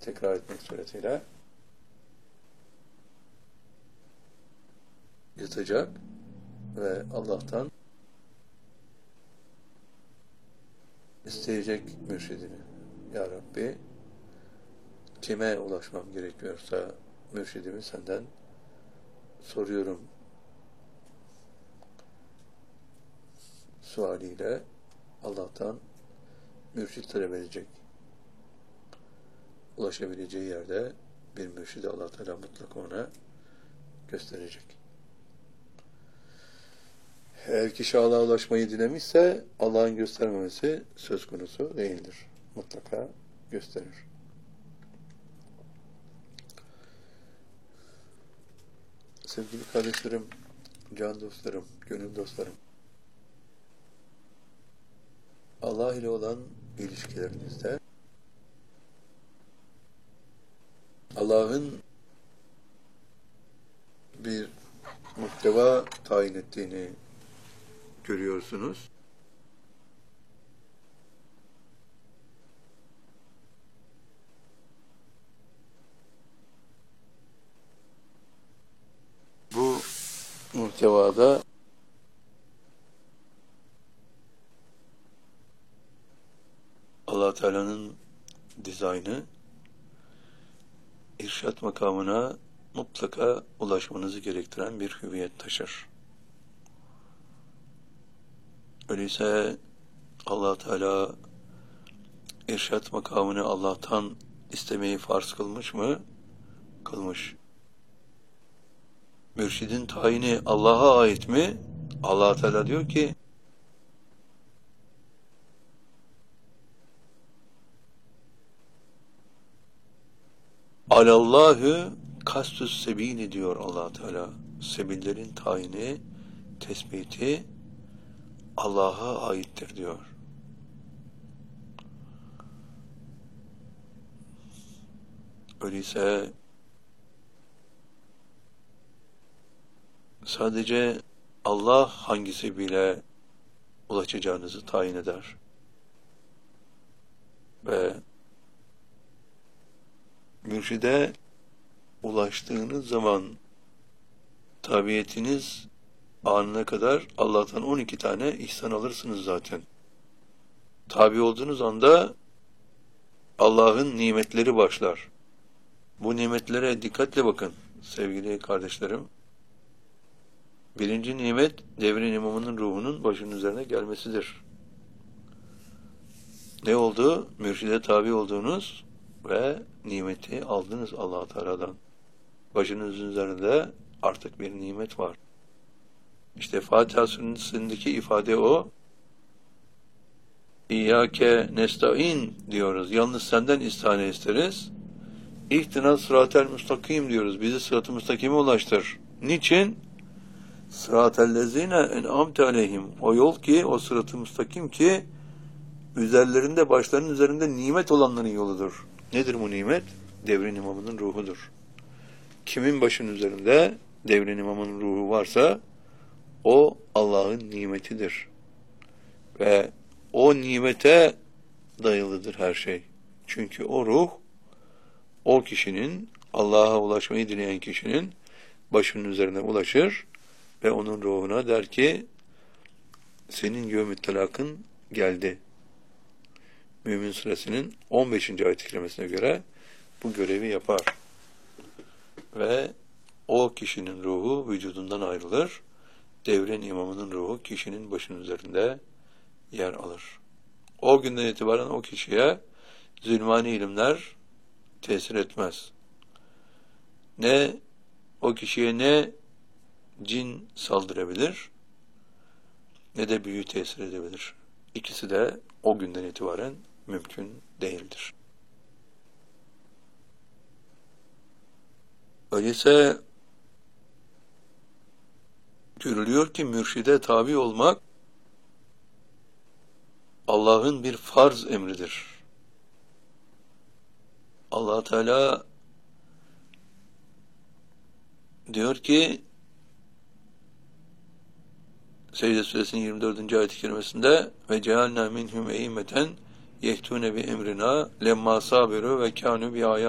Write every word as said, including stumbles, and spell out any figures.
tekrar etmek suretiyle yatacak ve Allah'tan isteyecek mürşidini. Ya Rabbi, kime ulaşmam gerekiyorsa mürşidimi senden soruyorum sualiyle Allah'tan mürşid talep edecek. Ulaşabileceği yerde bir mürşidi Allah Teala mutlaka ona gösterecek. Eğer kişi Allah'a ulaşmayı dilemişse Allah'ın göstermemesi söz konusu değildir. Mutlaka gösterir. Sevgili kardeşlerim, can dostlarım, gönül dostlarım, Allah ile olan ilişkilerinizde Allah'ın bir muhteva tayin ettiğini görüyorsunuz. Bu muhtevada Allah Teala'nın dizaynı irşat makamına mutlaka ulaşmanızı gerektiren bir hüviyet taşır. Öyleyse Allah Teala irşat makamını Allah'tan istemeyi farz kılmış mı? Kılmış. Mürşidin tayini Allah'a ait mi? Allah Teala diyor ki Alallahü kastus sebini diyor Allah Teala. Sebillerin tayini, tespiti Allah'a aittir diyor. Öyleyse sadece Allah hangisi bile ulaşacağınızı tayin eder. Ve mürşide ulaştığınız zaman tabiyetiniz anına kadar Allah'tan on iki tane ihsan alırsınız zaten. Tabi olduğunuz anda Allah'ın nimetleri başlar. Bu nimetlere dikkatle bakın sevgili kardeşlerim. Birinci nimet devrin imamının ruhunun başının üzerine gelmesidir. Ne oldu? Mürşide tabi olduğunuz ve nimeti aldınız Allah Teala'dan. Başınızın üzerinde artık bir nimet var. İşte Fatiha suresindeki ifade o. İyyâke nesta'in diyoruz. Yalnız senden istihane isteriz. İhtina sıratel müstakim diyoruz. Bizi sırat-ı müstakime ulaştır. Niçin? Sıratellezine en'amte aleyhim. O yol ki, o sırat-ı müstakim ki üzerlerinde, başlarının üzerinde nimet olanların yoludur. Nedir bu nimet? Devrin imamının ruhudur. Kimin başının üzerinde devrin imamının ruhu varsa o Allah'ın nimetidir. Ve o nimete dayalıdır her şey. Çünkü o ruh, o kişinin, Allah'a ulaşmayı dileyen kişinin başının üzerine ulaşır ve onun ruhuna der ki, senin yevm-i telakın geldi. Mümin Suresinin on beşinci ayet-i kerimesine göre bu görevi yapar. Ve o kişinin ruhu vücudundan ayrılır. Devrin imamının ruhu kişinin başının üzerinde yer alır. O günden itibaren o kişiye zulmani ilimler tesir etmez. Ne o kişiye ne cin saldırabilir ne de büyü tesir edebilir. İkisi de o günden itibaren mümkün değildir. Öyleyse görülüyor ki mürşide tabi olmak Allah'ın bir farz emridir. Allah Teala diyor ki Secde Suresinin yirmi dördüncü ayet-i kerimesinde ve cealna minhum e'immeten yehtune bi emrina lemma sabiru ve kanu bi